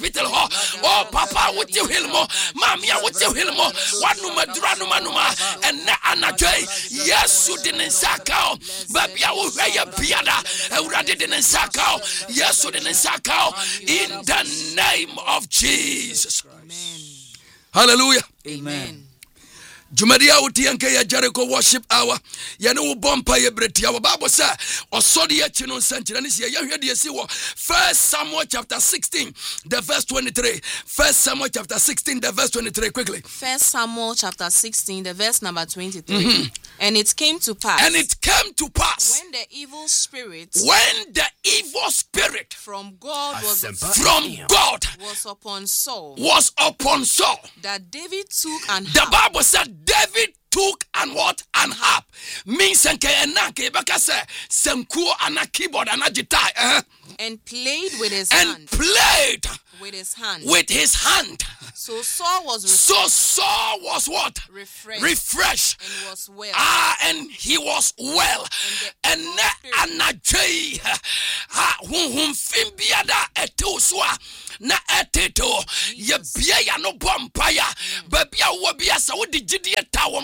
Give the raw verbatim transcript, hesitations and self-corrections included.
hospital ho. Oh papa what you heal mo. Mamia what you heal mo. Wanuma dranuma numa and anajay. Yes you didn't sakao. Babia wo ya biada. Ewrade didn't sakao. Yes you didn't sakao in the name of Jesus. Amen. Hallelujah. Amen. Jumadia utianke ya Jericho worship hour. Yane wo bompa ye bretia. Wa Bible say osodi ye chino senchira ni ye yahwe de si wo. First Samuel chapter sixteen the verse twenty-three. First Samuel chapter sixteen the verse twenty-three quickly. First Samuel chapter sixteen the verse number twenty-three. Mm-hmm. And it came to pass. And it came to pass. When the evil spirit. When the evil spirit from God was from God was upon Saul. Was upon Saul. That David took and the Bible said David took and what and harp means and senku and a keyboard and a guitar uh, and played with his and hand. played with his hand. With his hand. So Saul was refreshed. So Saul was what? Refreshed. Refreshed. And was well. Ah, and he was well. And anajay ah hum hum fimbiada etoswa na eteto ye bia ya no bompaya babia wo bia sa wo digidie ta wo